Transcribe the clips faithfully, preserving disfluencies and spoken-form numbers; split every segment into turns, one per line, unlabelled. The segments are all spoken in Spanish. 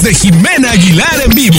de Jimena Aguilar en vivo.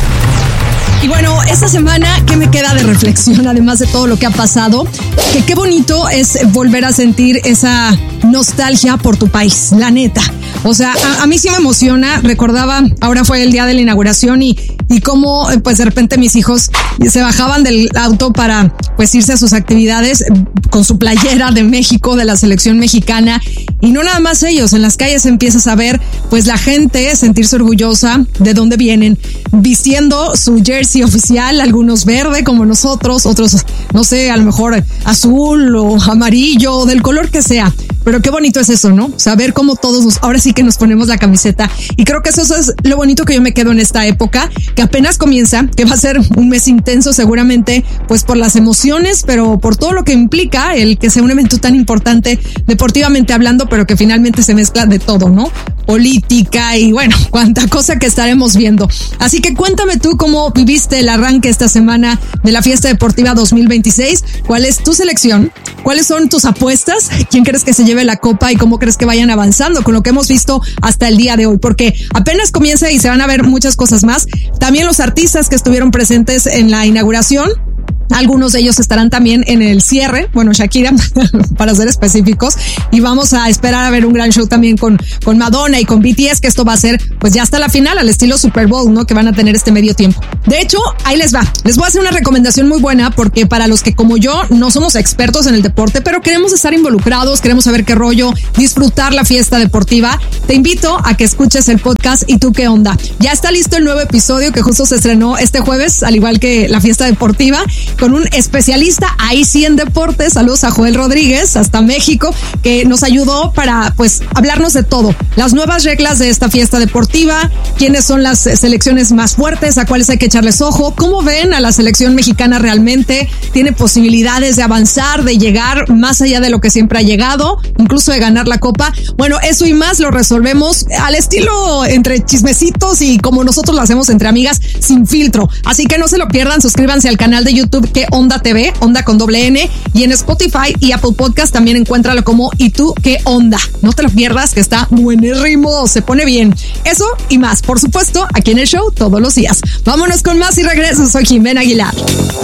Y bueno, esta semana, ¿qué me queda de reflexión? Además de todo lo que ha pasado, que qué bonito es volver a sentir esa nostalgia por tu país, la neta. O sea, a, a mí sí me emociona. Recordaba, ahora fue el día de la inauguración y, y cómo, pues de repente mis hijos se bajaban del auto para, pues irse a sus actividades con su playera de México, de la selección mexicana. Y no nada más ellos, en las calles empiezas a ver, pues la gente sentirse orgullosa de dónde vienen, vistiendo su jersey oficial, algunos verde como nosotros, otros, no sé, a lo mejor azul o amarillo, del color que sea. Pero qué bonito es eso, ¿no? Saber cómo todos nos, ahora sí que nos ponemos la camiseta. Y creo que eso es lo bonito que yo me quedo en esta época, que apenas comienza, que va a ser un mes intenso seguramente, pues por las emociones, pero por todo lo que implica el que sea un evento tan importante deportivamente hablando, pero que finalmente se mezcla de todo, ¿no? Política y bueno, cuánta cosa que estaremos viendo. Así que cuéntame tú cómo viviste el arranque esta semana de la Fiesta Deportiva dos mil veintiséis. ¿Cuál es tu selección? ¿Cuáles son tus apuestas? ¿Quién crees que se lleve la copa y cómo crees que vayan avanzando con lo que hemos visto hasta el día de hoy? Porque apenas comienza y se van a ver muchas cosas más. También los artistas que estuvieron presentes en la inauguración. Algunos de ellos estarán también en el cierre, bueno, Shakira, para ser específicos, y vamos a esperar a ver un gran show también con, con Madonna y con B T S, que esto va a ser, pues ya hasta la final, al estilo Super Bowl, ¿no? Que van a tener este medio tiempo. De hecho, ahí les va. Les voy a hacer una recomendación muy buena, porque para los que como yo no somos expertos en el deporte, pero queremos estar involucrados, queremos saber qué rollo, disfrutar la fiesta deportiva, te invito a que escuches el podcast ¿Y tú qué onda? Ya está listo el nuevo episodio que justo se estrenó este jueves, al igual que la fiesta deportiva, con un especialista ahí sí en deportes. Saludos a Joel Rodríguez hasta México, que nos ayudó para pues hablarnos de todo, las nuevas reglas de esta fiesta deportiva, quiénes son las selecciones más fuertes, a cuáles hay que echarles ojo, cómo ven a la selección mexicana realmente, tiene posibilidades de avanzar, de llegar más allá de lo que siempre ha llegado, incluso de ganar la copa. Bueno, eso y más lo resolvemos al estilo entre chismecitos y como nosotros lo hacemos entre amigas, sin filtro. Así que no se lo pierdan, suscríbanse al canal de YouTube ¿Qué onda T V? Onda con doble N, y en Spotify y Apple Podcast también encuéntralo como ¿Y tú qué onda? No te lo pierdas, que está buenérrimo, se pone bien. Eso y más, por supuesto, aquí en el show todos los días. Vámonos con más y regreso. Soy Jimena Aguilar.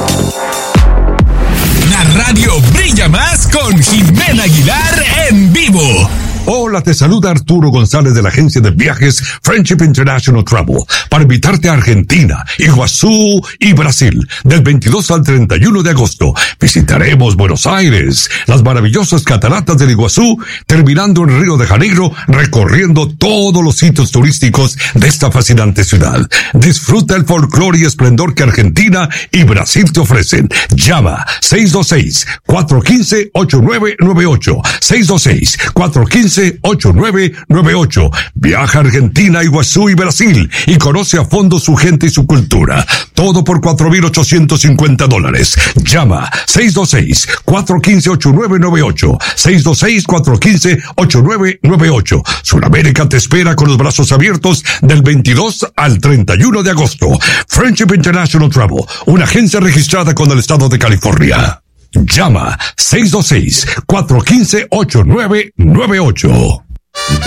La radio brilla más con Jimena Aguilar en vivo.
Hola, te saluda Arturo González de la agencia de viajes Friendship International Travel para invitarte a Argentina, Iguazú y Brasil del veintidós al treinta y uno de agosto. Visitaremos Buenos Aires, las maravillosas cataratas del Iguazú, terminando en Río de Janeiro, recorriendo todos los sitios turísticos de esta fascinante ciudad. Disfruta el folclore y esplendor que Argentina y Brasil te ofrecen. Llama seis dos seis, cuatro uno cinco, ocho nueve nueve ocho, seis dos seis, cuatro uno cinco, ocho nueve nueve ocho. Viaja a Argentina, Iguazú y Brasil y conoce a fondo su gente y su cultura. Todo por cuatro mil ochocientos cincuenta dólares. Llama seis dos seis, cuatro uno cinco, ocho nueve nueve ocho, seis dos seis, cuatro uno cinco, ocho nueve nueve ocho. Sudamérica te espera con los brazos abiertos del veintidós al treinta y uno de agosto. Friendship International Travel, una agencia registrada con el estado de California. Llama seis dos seis, cuatro uno cinco, ocho nueve nueve ocho.